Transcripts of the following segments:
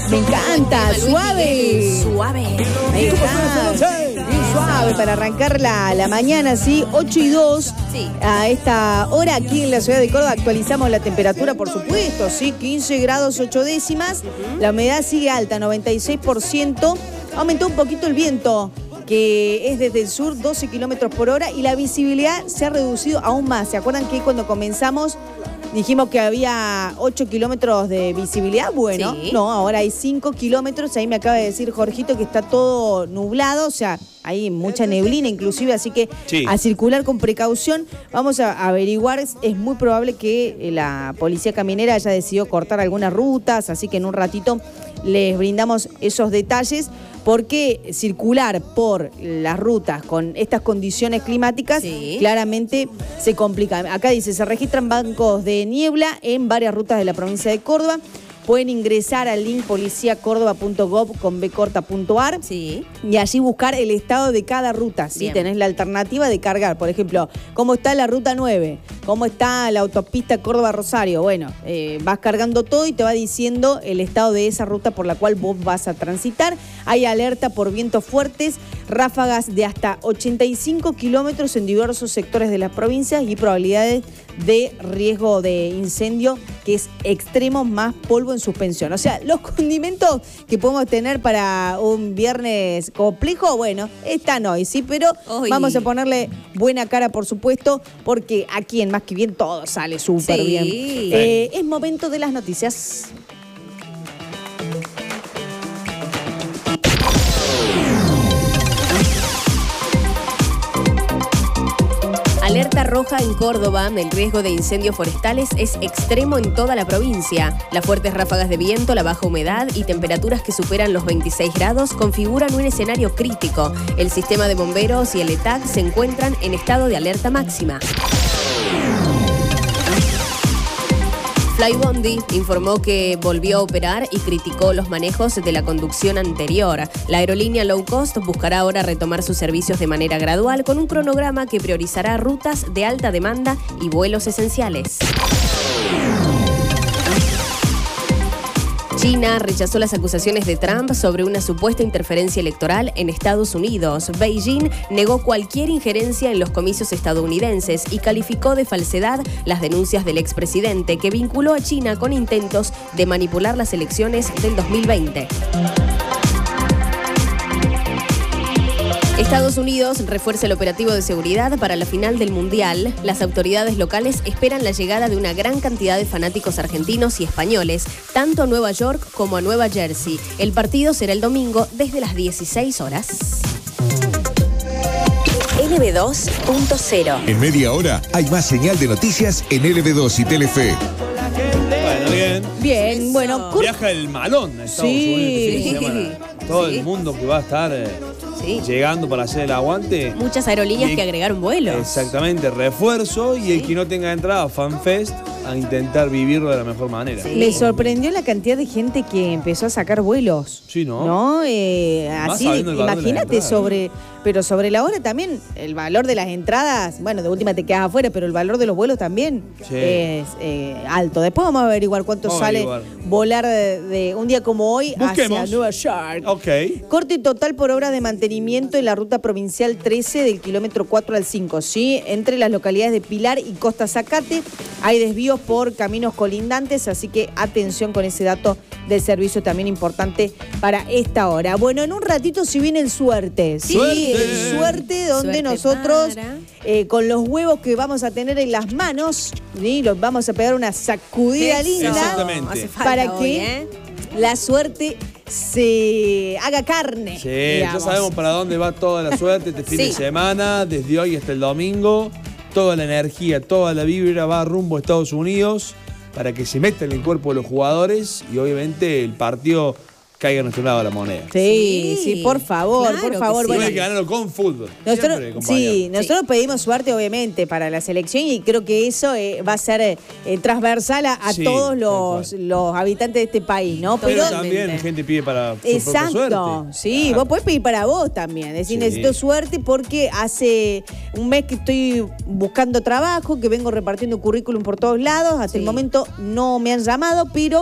Me encanta, suave. Suave. Me encanta. Bien suave para arrancar la mañana, ¿sí? 8:02. Sí. A esta hora aquí en la ciudad de Córdoba actualizamos la temperatura, por supuesto, ¿sí? 15 grados 8 décimas. La humedad sigue alta, 96%. Aumentó un poquito el viento, que es desde el sur 12 kilómetros por hora, y la visibilidad se ha reducido aún más. ¿Se acuerdan que cuando comenzamos dijimos que había 8 kilómetros de visibilidad? Bueno, sí. No, ahora hay 5 kilómetros. Ahí me acaba de decir Jorgito que está todo nublado, o sea, hay mucha neblina inclusive, así que sí, a circular con precaución. Vamos a averiguar, es muy probable que la policía caminera haya decidido cortar algunas rutas, así que en un ratito les brindamos esos detalles, porque circular por las rutas con estas condiciones climáticas claramente se complica. Acá dice, se registran bancos de niebla en varias rutas de la provincia de Córdoba. Pueden ingresar al link policiacórdoba.gov.ar Sí. y allí buscar el estado de cada ruta. ¿Sí? Tenés la alternativa de cargar, por ejemplo, cómo está la ruta 9, cómo está la autopista Córdoba-Rosario. Bueno, vas cargando todo y te va diciendo el estado de esa ruta por la cual vos vas a transitar. Hay alerta por vientos fuertes, ráfagas de hasta 85 kilómetros en diversos sectores de las provincias y probabilidades de riesgo de incendio, que es extremo, más polvo en suspensión. O sea, los condimentos que podemos tener para un viernes complejo, bueno, están hoy, ¿sí? Pero vamos a ponerle buena cara, por supuesto, porque aquí en Más que Bien todo sale súper bien. Es momento de las noticias. Alerta roja en Córdoba. El riesgo de incendios forestales es extremo en toda la provincia. Las fuertes ráfagas de viento, la baja humedad y temperaturas que superan los 26 grados configuran un escenario crítico. El sistema de bomberos y el ETAC se encuentran en estado de alerta máxima. Flybondi informó que volvió a operar y criticó los manejos de la conducción anterior. La aerolínea low cost buscará ahora retomar sus servicios de manera gradual con un cronograma que priorizará rutas de alta demanda y vuelos esenciales. China rechazó las acusaciones de Trump sobre una supuesta interferencia electoral en Estados Unidos. Beijing negó cualquier injerencia en los comicios estadounidenses y calificó de falsedad las denuncias del expresidente, que vinculó a China con intentos de manipular las elecciones del 2020. Estados Unidos refuerza el operativo de seguridad para la final del Mundial. Las autoridades locales esperan la llegada de una gran cantidad de fanáticos argentinos y españoles, tanto a Nueva York como a Nueva Jersey. El partido será el domingo desde las 16 horas. LB2.0. En media hora hay más señal de noticias en LB2 y Telefe. Bueno, bien. Bien, bueno. Viaja el malón a Estados Unidos. Todo el mundo que va a estar llegando para hacer el aguante. Muchas aerolíneas que agregaron vuelos. Exactamente, refuerzo, y el que no tenga entrada, FanFest, a intentar vivirlo de la mejor manera. Me sorprendió la cantidad de gente que empezó a sacar vuelos. Sí, ¿no? ¿No? Así, imagínate, pero sobre la hora también, el valor de las entradas, bueno, de última te quedas afuera, pero el valor de los vuelos también es alto. Después vamos a averiguar cuánto sale volar de un día como hoy hacia Nueva York. Corte total por obras de mantenimiento en la ruta provincial 13 del kilómetro 4 al 5, ¿sí? Entre las localidades de Pilar y Costa Zacate hay desvíos por caminos colindantes, así que atención con ese dato del servicio también importante para esta hora. Bueno, en un ratito si viene el suerte, ¿sí? El suerte donde nosotros con los huevos que vamos a tener en las manos, ¿sí? Los vamos a pegar una sacudida linda. Exactamente. Para que la suerte se haga carne. Sí, ya sabemos para dónde va toda la suerte este fin de semana, desde hoy hasta el domingo. Toda la energía, toda la vibra va rumbo a Estados Unidos para que se meta en el cuerpo de los jugadores y obviamente el partido caiga a nuestro lado de la moneda. Sí, por favor, claro, por favor. Bueno, hay que ganarlo con fútbol. Nosotros pedimos suerte, obviamente, para la selección, y creo que eso va a ser transversal a todos los habitantes de este país, ¿no? Pero también gente pide para su propia suerte. Sí, vos podés pedir para vos también. Es decir, necesito suerte porque hace un mes que estoy buscando trabajo, que vengo repartiendo currículum por todos lados. Hasta el momento no me han llamado, pero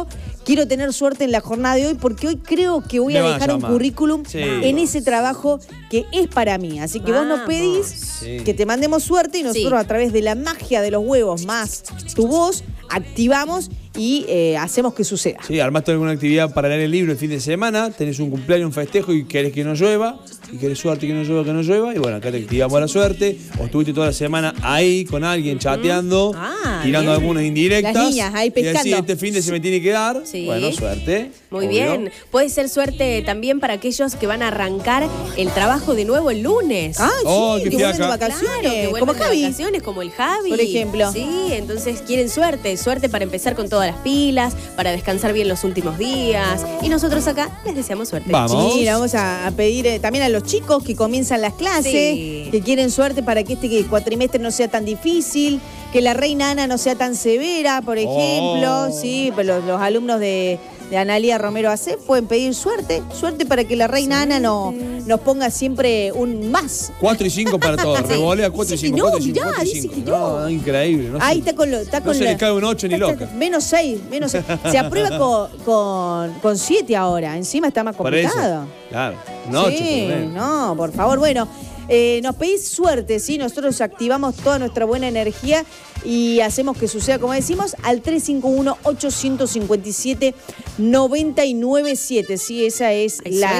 quiero tener suerte en la jornada de hoy porque hoy creo que voy a dejar un currículum en ese trabajo que es para mí. Así que vos nos pedís que te mandemos suerte y nosotros a través de la magia de los huevos más tu voz activamos y hacemos que suceda. Sí, armaste alguna actividad para leer el libro el fin de semana, tenés un cumpleaños, un festejo y querés que no llueva, y querés suerte que no llueva, y bueno, acá te activamos la suerte, o estuviste toda la semana ahí con alguien chateando, tirando algunas indirectas. Las niñas ahí pescando. Y así este fin de se me tiene que dar. Bueno, suerte. Muy bien. Puede ser suerte también para aquellos que van a arrancar el trabajo de nuevo el lunes. Que vuelven de vacaciones. Claro, que como Javi. De vacaciones, como el Javi. Por ejemplo. Sí, entonces quieren suerte para empezar con todas las pilas, para descansar bien los últimos días. Y nosotros acá les deseamos suerte. Vamos. Sí, le vamos a pedir también a los chicos que comienzan las clases, que quieren suerte para que este cuatrimestre no sea tan difícil, que la reina Ana no sea tan severa, por ejemplo. Sí, pero los alumnos de Analía Romero AC pueden pedir suerte para que la reina Ana nos ponga siempre un más. 4 y 5 para todos, revolea 4 y 5. No, mirá, dice que no. Increíble. No ahí está con lo. No se le cae un 8 ni loca. Menos 6. Se aprueba con 7 ahora. Encima está más complicado. Claro, un 8. No, por favor. Bueno, nos pedís suerte, ¿sí? Nosotros activamos toda nuestra buena energía y hacemos que suceda, como decimos, al 351-857-997. Sí, esa es la